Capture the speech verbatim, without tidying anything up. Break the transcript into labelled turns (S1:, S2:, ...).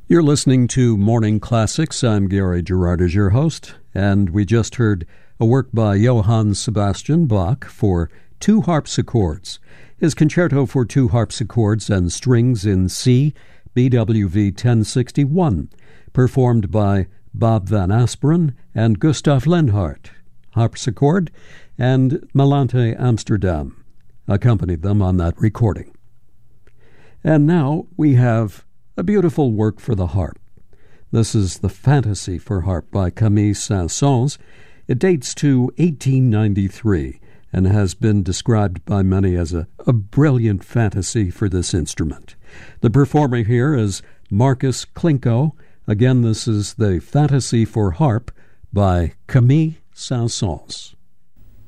S1: You're listening to Morning Classics. I'm Gary Gerard as your host, and we just heard a work by Johann Sebastian Bach for two harpsichords. His concerto for two harpsichords and strings in C, B W V ten sixty-one, performed by Bob Van Asperen and Gustav Lenhardt. Harpsichord and Malante Amsterdam accompanied them on that recording. And now we have a beautiful work for the harp. This is the Fantasy for Harp by Camille Saint-Saëns. It dates to eighteen ninety-three and has been described by many as a, a brilliant fantasy for this instrument. The performer here is Marcus Klinko. Again, this is the Fantasy for Harp by Camille Saint-Saëns.